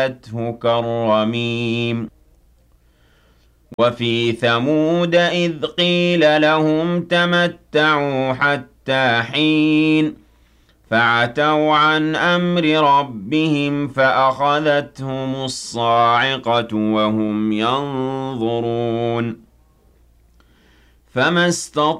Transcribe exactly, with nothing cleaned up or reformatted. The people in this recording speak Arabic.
كالرميم وفي ثمود إذ قيل لهم تمتعوا حتى حين فعتوا عن أمر ربهم فأخذتهم الصاعقة وهم ينظرون فما استطاعوا